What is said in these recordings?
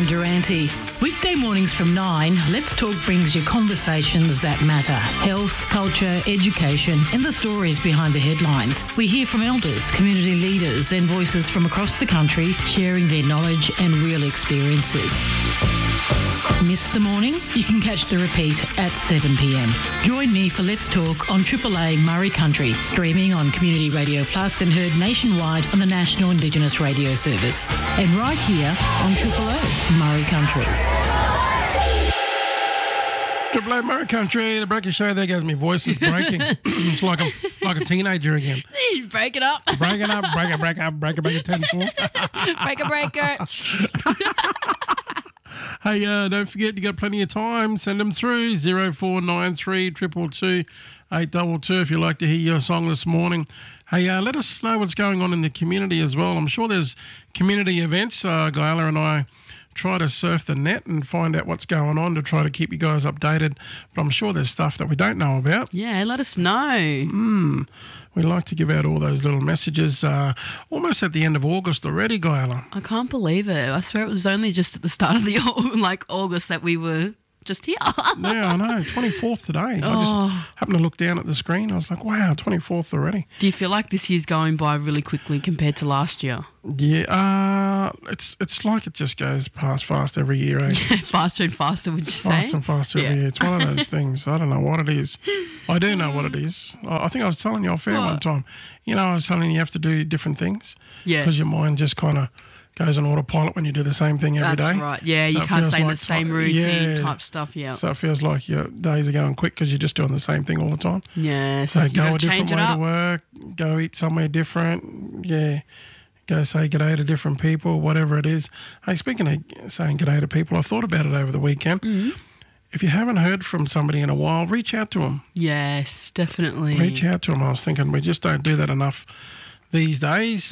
Durante. Weekday mornings from 9, Let's Talk brings you conversations that matter. Health, culture, education, and the stories behind the headlines. We hear from elders, community leaders, and voices from across the country sharing their knowledge and real experiences. Missed the morning? You can catch the repeat at 7 p.m. Join me for Let's Talk on Triple A Murray Country, streaming on Community Radio Plus and heard nationwide on the National Indigenous Radio Service. And right here on Triple A Murray Country. Triple A Murray Country, the breaking show. There goes my voice is breaking. It's like a teenager again. Break it up. Break it up, break it, 10-4. Break it. Hey, don't forget, you got plenty of time. Send them through 0493 222 822 if you'd like to hear your song this morning. Hey, let us know what's going on in the community as well. I'm sure there's community events. Guyala and I try to surf the net and find out what's going on to try to keep you guys updated. But I'm sure there's stuff that we don't know about. Yeah, let us know. We like to give out all those little messages almost at the end of August already, Guyala. I can't believe it. I swear it was only just at the start of the August that we were just here. Yeah, I know. 24th today. I just happened to look down at the screen. I was like, wow, 24th already. Do you feel like this year's going by really quickly compared to last year? Yeah, it's like it just goes past fast every year. Eh? Faster and faster, would you say? Faster and faster every year. It's one of those things. I don't know what it is. I do know what it is. I think I was telling you off air one time. You know, I was telling you have to do different things. Yeah. Because your mind just kind of goes on autopilot when you do the same thing every day. That's right. Yeah, So you it can't feels stay in like the same routine type stuff. Yeah. So it feels like your days are going quick because you're just doing the same thing all the time. Yes. So you go gotta a different change it way up. to work, go eat somewhere different. Yeah. Go say g'day to different people, whatever it is. Hey, speaking of saying g'day to people, I thought about it over the weekend. If you haven't heard from somebody in a while, reach out to them. Yes, definitely. Reach out to them. I was thinking we just don't do that enough these days.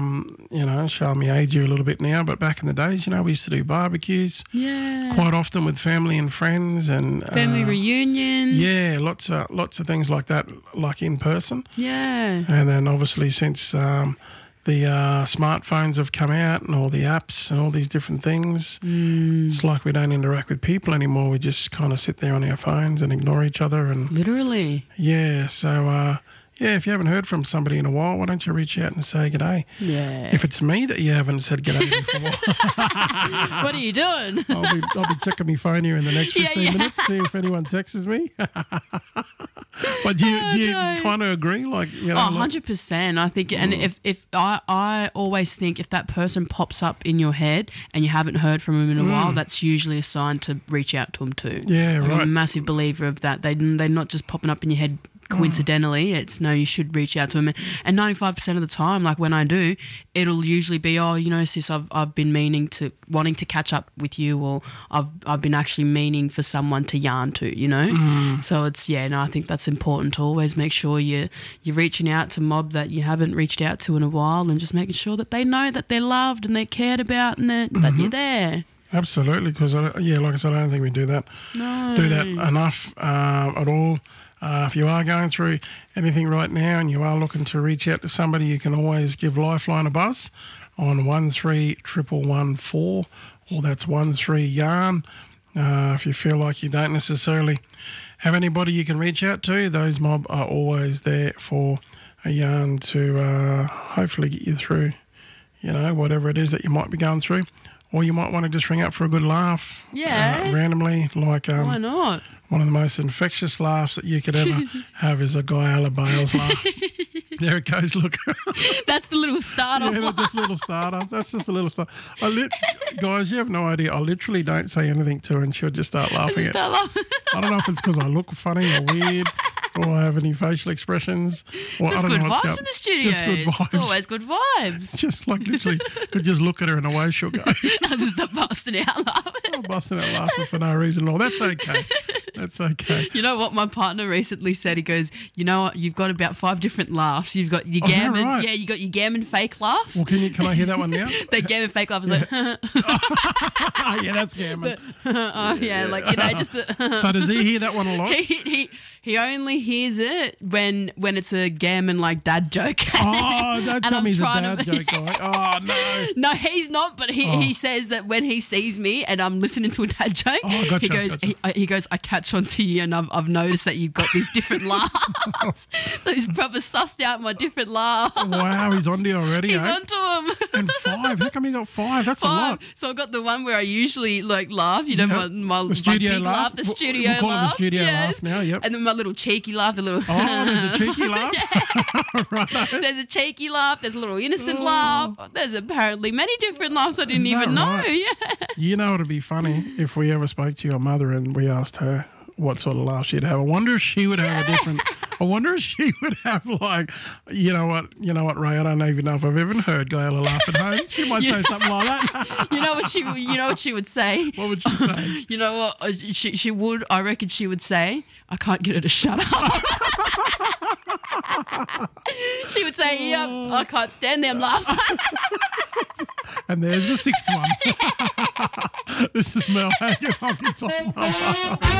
Showing me age here a little bit now, but back in the days, we used to do barbecues. Yeah. Quite often with family and friends and Family reunions. Yeah, lots of things like that, like in person. Yeah. And then obviously since the smartphones have come out and all the apps and all these different things, it's like we don't interact with people anymore. We just kind of sit there on our phones and ignore each other. And Literally. yeah, so if you haven't heard from somebody in a while, why don't you reach out and say g'day? Yeah. If it's me that you haven't said g'day to for a while, What are you doing? I'll be checking my phone here in the next 15 minutes, see if anyone texts me. But do you kind of agree? 100%. I think, and if I always think if that person pops up in your head and you haven't heard from them in a while, that's usually a sign to reach out to them too. Yeah, right. I'm a massive believer of that. They're not just popping up in your head coincidentally. It's no, you should reach out to them. And 95% of the time, like when I do, it'll usually be, sis, I've been wanting to catch up with you, or I've been actually meaning for someone to yarn to, So it's, I think that's important to always make sure you're reaching out to mob that you haven't reached out to in a while, and just making sure that they know that they're loved and they're cared about and that you're there. Absolutely, because, like I said, I don't think we do that enough at all. If you are going through anything right now and you are looking to reach out to somebody, you can always give Lifeline a buzz on 131114, or that's 13-YARN. If you feel like you don't necessarily have anybody you can reach out to, those mob are always there for a yarn to hopefully get you through, whatever it is that you might be going through. Or you might want to just ring up for a good laugh. Yeah. Randomly, like... why not? One of the most infectious laughs that you could ever have is a Guyala Bales laugh. There it goes, look. That's the little starter. Yeah, that's just a little starter. That's just a little starter. Guys, you have no idea. I literally don't say anything to her and she'll just start laughing. I don't know if it's because I look funny or weird, or I have any facial expressions. Or Just I don't good know what's vibes in the studio. Just good vibes. It's always good vibes. Just like literally could just look at her and away she'll go. I'll just start busting out laughing. I'm busting out laughing for no reason at all. That's okay. That's okay. You know what my partner recently said? He goes, you know what? You've got about 5 different laughs. You've got your gammon. Right? Yeah, you got your gammon fake laugh. Well, can I hear that one now? The gammon fake laugh is like, Yeah, that's gammon. Oh yeah, like just the. So does he hear that one a lot? He only hears it when it's a gammon like dad joke. Oh, don't tell me he's a dad to- joke guy. Oh no. No, he's not. But he says that when he sees me and I'm listening to a dad joke, gotcha, he goes he goes, I catch on to you, and I've noticed that you've got these different laughs. So he's probably sussed out my different laughs. Wow, he's on to you already. He's eh? onto him. And 5. How come you got 5? That's a lot. So I've got the one where I usually like laugh, my The studio big laugh. the studio We'll call laugh. it the studio laugh now. Yep. And then my little cheeky laugh, the little. Oh, there's a cheeky laugh. Right. There's a cheeky laugh. There's a little innocent laugh. There's apparently many different laughs I didn't Is that even know. right? Yeah. You know, it'd be funny if we ever spoke to your mother and we asked her what sort of laugh she'd have. I wonder if she would have a different. I wonder if she would have like, you know what, Ray? I don't even know if I've ever heard Gaila laugh at home. She might say something like that. You know what she would say? What would she say? You know what she would? I reckon she would say, I can't get her to shut up. She would say, yep, I can't stand them laughs. And there's the 6th one. This is Mel Hagen on your top.